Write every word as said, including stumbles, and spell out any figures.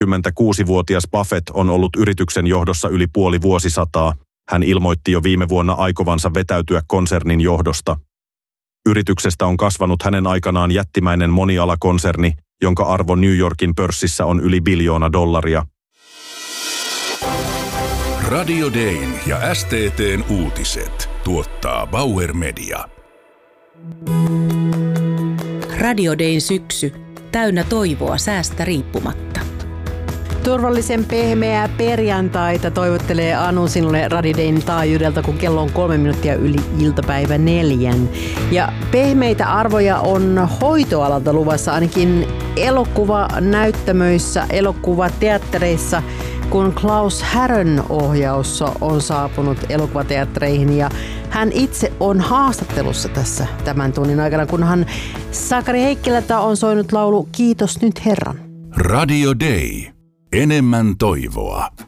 kaksikymmentäkuusivuotias Buffett on ollut yrityksen johdossa yli puoli vuosisataa. Hän ilmoitti jo viime vuonna aikovansa vetäytyä konsernin johdosta. Yrityksestä on kasvanut hänen aikanaan jättimäinen monialakonserni, jonka arvo New Yorkin pörssissä on yli biljoona dollaria. Radio Dayn ja S T T:n uutiset tuottaa Bauer Media. Radio Dayn syksy, täynnä toivoa säästä riippumatta. Turvallisen pehmeää perjantaita toivottelee Anu sinulle Radio Dayn taajuudelta, kun kello on kolme minuuttia yli iltapäivä neljän. Ja pehmeitä arvoja on hoitoalalta luvassa ainakin elokuvanäyttämöissä, elokuvateattereissa, kun Klaus Härön ohjaus on saapunut elokuvateattereihin ja hän itse on haastattelussa tässä tämän tunnin aikana, kunhan Sakari Heikkilältä on soinut laulu Kiitos nyt Herran. Radio Day. Enemmän toivoa.